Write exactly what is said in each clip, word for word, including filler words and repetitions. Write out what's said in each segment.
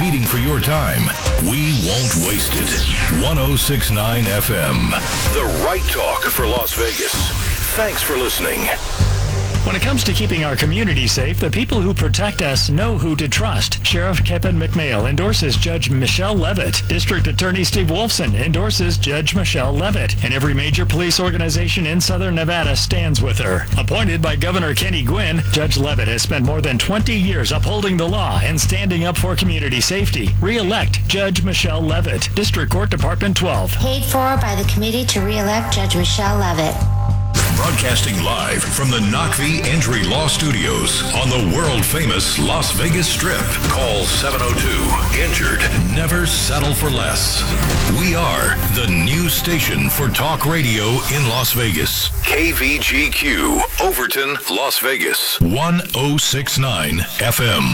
competing for your time. We won't waste it. one oh six point nine F M. The right talk for Las Vegas. Thanks for listening. When it comes to keeping our community safe, the people who protect us know who to trust. Sheriff Kevin McMail endorses Judge Michelle Levitt. District Attorney Steve Wolfson endorses Judge Michelle Levitt. And every major police organization in Southern Nevada stands with her. Appointed by Governor Kenny Gwinn, Judge Levitt has spent more than twenty years upholding the law and standing up for community safety. Re-elect Judge Michelle Levitt. District Court Department twelve. Paid for by the committee to re-elect Judge Michelle Levitt. Broadcasting live from the Knockvie Entry Law Studios on the world-famous Las Vegas Strip. Call seven oh two, injured. Never settle for less. We are the news station for talk radio in Las Vegas. K V G Q, Overton, Las Vegas. one oh six point nine F M.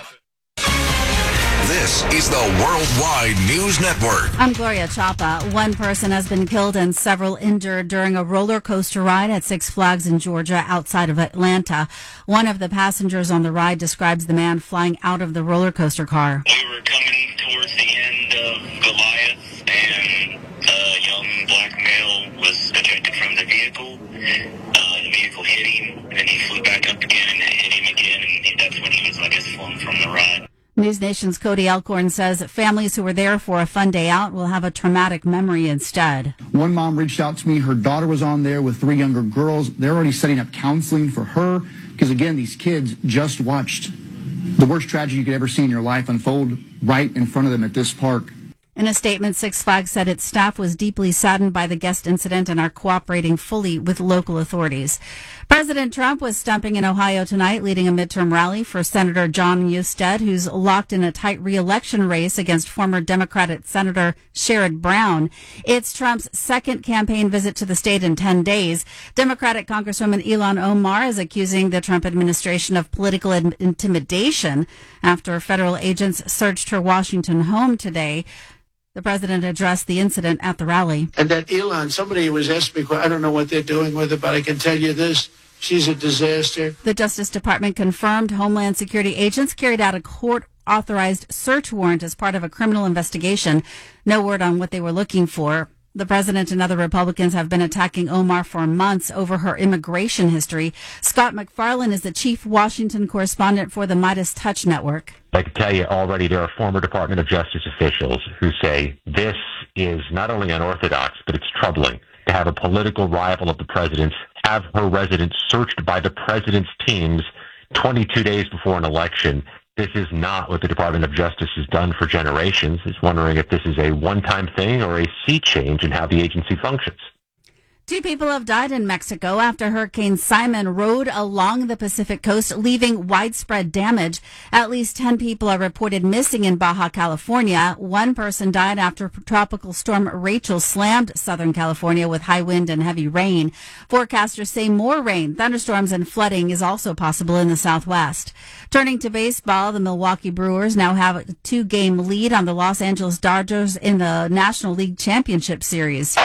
This is the Worldwide News Network. I'm Gloria Chapa. One person has been killed and several injured during a roller coaster ride at Six Flags in Georgia outside of Atlanta. One of the passengers on the ride describes the man flying out of the roller coaster car. We were coming towards the end of Goliath, and a young black male was ejected from the vehicle. Uh, the vehicle hit him, and he flew back up again, and it hit him again, and that's when he was, I guess, flung from the ride. News Nation's Cody Elkhorn says families who were there for a fun day out will have a traumatic memory instead. One mom reached out to me. Her daughter was on there with three younger girls. They're already setting up counseling for her because, again, these kids just watched the worst tragedy you could ever see in your life unfold right in front of them at this park. In a statement, Six Flags said its staff was deeply saddened by the guest incident and are cooperating fully with local authorities. President Trump was stumping in Ohio tonight, leading a midterm rally for Senator John Newstead, who's locked in a tight re-election race against former Democratic Senator Sherrod Brown. It's Trump's second campaign visit to the state in ten days. Democratic Congresswoman Ilhan Omar is accusing the Trump administration of political in- intimidation after federal agents searched her Washington home today. The president addressed the incident at the rally. And that Elon, somebody was asking me, I don't know what they're doing with her, but I can tell you this, she's a disaster. The Justice Department confirmed Homeland Security agents carried out a court-authorized search warrant as part of a criminal investigation. No word on what they were looking for. The president and other Republicans have been attacking Omar for months over her immigration history. Scott McFarlane is the chief Washington correspondent for the Midas Touch Network. I can tell you already there are former Department of Justice officials who say this is not only unorthodox, but it's troubling to have a political rival of the president's have her residence searched by the president's teams twenty-two days before an election. This is not what the Department of Justice has done for generations. Is wondering if this is a one-time thing or a sea change in how the agency functions. Two people have died in Mexico after Hurricane Simon rode along the Pacific coast, leaving widespread damage. At least ten people are reported missing in Baja California. One person died after Tropical Storm Rachel slammed Southern California with high wind and heavy rain. Forecasters say more rain, thunderstorms, and flooding is also possible in the Southwest. Turning to baseball, the Milwaukee Brewers now have a two-game lead on the Los Angeles Dodgers in the National League Championship Series.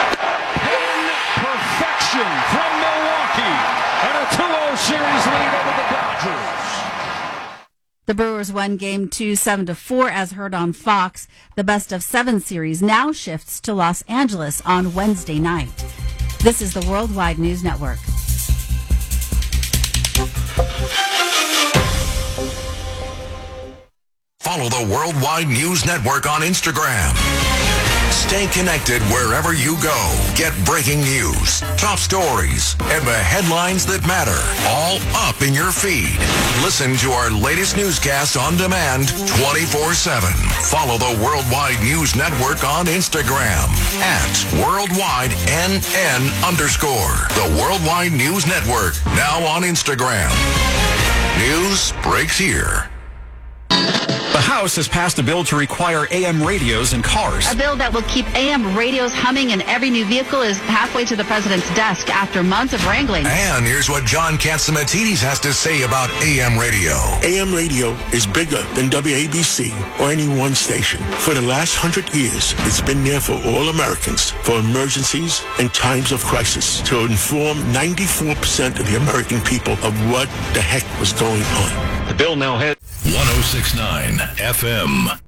Perfection from Milwaukee and a two oh series lead over the Dodgers. The Brewers won game two, seven to four, as heard on Fox. The best of seven series now shifts to Los Angeles on Wednesday night. This is the Worldwide News Network. Follow the Worldwide News Network on Instagram. Stay connected wherever you go. Get breaking news, top stories, and the headlines that matter all up in your feed. Listen to our latest newscast on demand twenty-four seven. Follow the Worldwide News Network on Instagram at Worldwide N N underscore. The Worldwide News Network, now on Instagram. News breaks here. The House has passed a bill to require A M radios in cars. A bill that will keep A M radios humming in every new vehicle is halfway to the president's desk after months of wrangling. And here's what John Catsimatidis has to say about A M radio. A M radio is bigger than W A B C or any one station. For the last hundred years, it's been there for all Americans, for emergencies and times of crisis, to inform ninety-four percent of the American people of what the heck was going on. The bill now has one oh six point nine F M.